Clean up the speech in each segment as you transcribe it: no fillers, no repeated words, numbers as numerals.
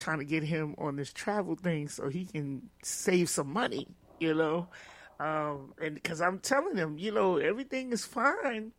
trying to get him on this travel thing so he can save some money, you know. And because I'm telling him, everything is fine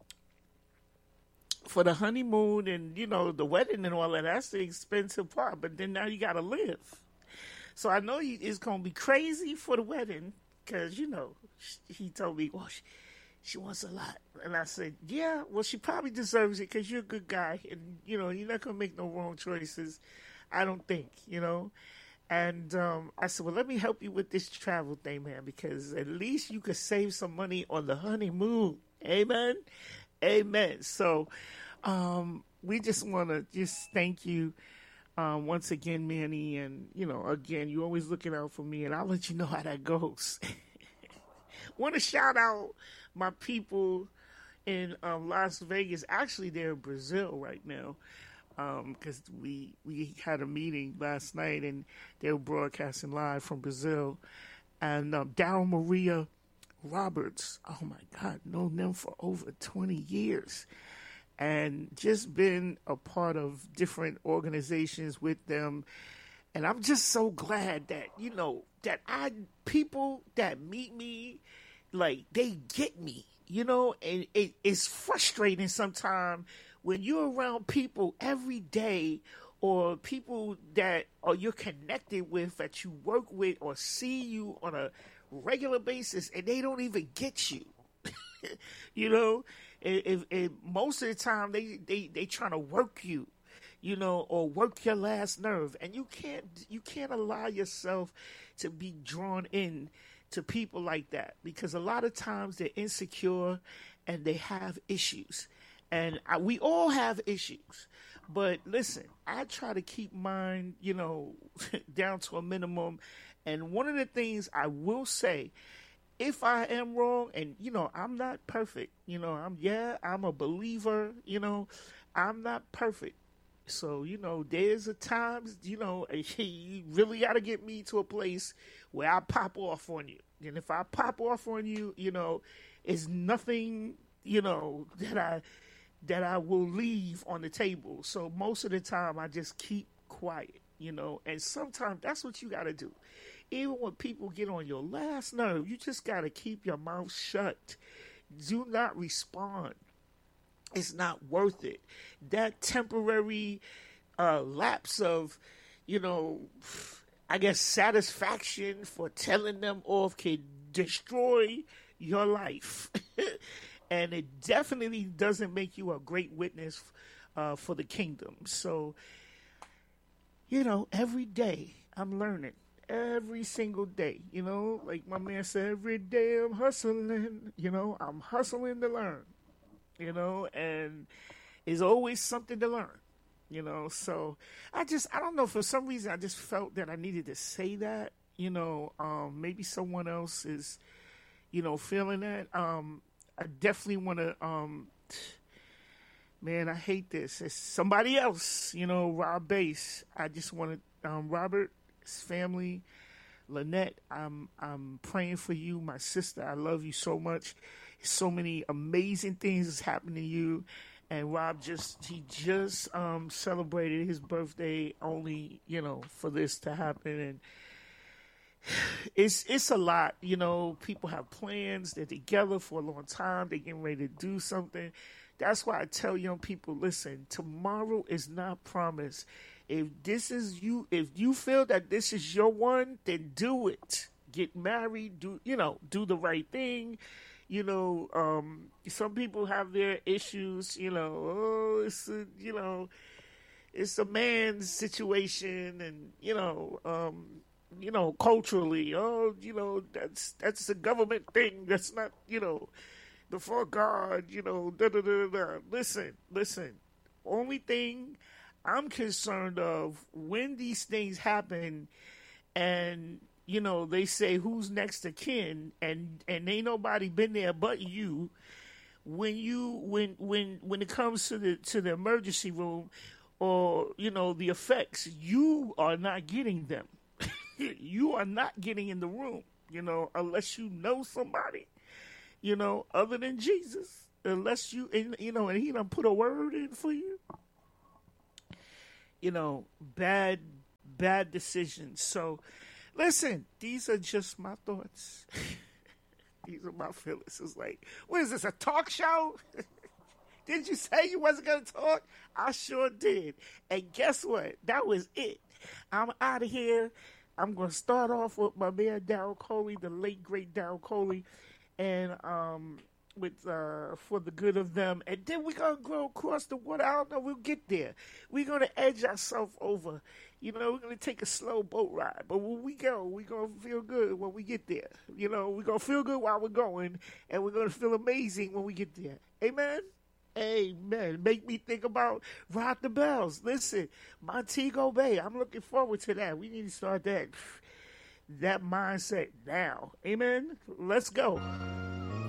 for the honeymoon and the wedding and all that. That's the expensive part. But then now you got to live. So I know it's gonna be crazy for the wedding because he told me, well, she wants a lot, and I said, yeah, well, she probably deserves it because you're a good guy, and you're not gonna make no wrong choices. I don't think, And I said, well, let me help you with this travel thing, man, because at least you could save some money on the honeymoon. Amen. Amen. So we just want to just thank you once again, Manny. And, again, you're always looking out for me, and I'll let you know how that goes. Want to shout out my people in Las Vegas. Actually, they're in Brazil right now. Because we had a meeting last night and they were broadcasting live from Brazil. And Daryl Maria Roberts, oh my God, known them for over 20 years. And just been a part of different organizations with them. And I'm just so glad that, that people that meet me, like, they get me, and it's frustrating sometimes when you're around people every day or people that you're connected with, that you work with or see you on a regular basis, and they don't even get you. If most of the time they trying to work you, or work your last nerve, and you can't allow yourself to be drawn in to people like that, because a lot of times they're insecure and they have issues. And we all have issues. But listen, I try to keep mine, down to a minimum. And one of the things I will say, if I am wrong, and, I'm not perfect, I'm a believer, I'm not perfect. So, there's a times, you really got to get me to a place where I pop off on you. And if I pop off on you, it's nothing, that I will leave on the table. So most of the time I just keep quiet, and sometimes that's what you got to do. Even when people get on your last nerve, you just got to keep your mouth shut. Do not respond. It's not worth it. That temporary lapse of, I guess, satisfaction for telling them off can destroy your life. And it definitely doesn't make you a great witness for the kingdom. So, every day I'm learning. Every single day. Like my man said, every day I'm hustling. I'm hustling to learn. And there's always something to learn. So I don't know, for some reason I just felt that I needed to say that. Maybe someone else is, feeling that. I definitely want to, man, I hate this. It's somebody else, Rob Bass. I just want to, Robert, his family, Lynette, I'm praying for you, my sister. I love you so much. So many amazing things is happening to you. And Rob he just celebrated his birthday only, for this to happen. And it's a lot, people have plans, they're together for a long time, they're getting ready to do something. That's why I tell young people, listen, tomorrow is not promised. If you feel that this is your one, then do it. Get married, do the right thing. Some people have their issues, it's a man's situation, and culturally, that's a government thing. That's not, before God, da da da da. Listen. Only thing I'm concerned of when these things happen, and they say who's next to kin, and ain't nobody been there but you. When it comes to the emergency room, or the effects, you are not getting them. You are not getting in the room, unless you know somebody, other than Jesus. Unless and he done put a word in for you. Bad bad decisions. So, listen, these are just my thoughts. These are my feelings. It's like, what is this, a talk show? Did you say you wasn't going to talk? I sure did. And guess what? That was it. I'm out of here. I'm going to start off with my man Daryl Coley, the late, great Daryl Coley, and with For the Good of Them. And then we're going to go across the water. I don't know. We'll get there. We're going to edge ourselves over. You know, we're going to take a slow boat ride. But when we go, we're going to feel good when we get there. You know, we're going to feel good while we're going, and we're going to feel amazing when we get there. Amen? Amen. Make me think about Rock the Bells. Listen, Montego Bay. I'm looking forward to that. We need to start that mindset now. Amen? Let's go.